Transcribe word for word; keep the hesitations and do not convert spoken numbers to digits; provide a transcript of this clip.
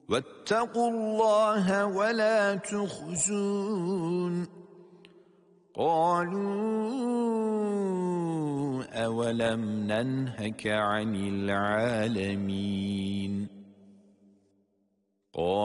واتقوا الله ولا تخزون قالوا أولم ننهك عن العالمين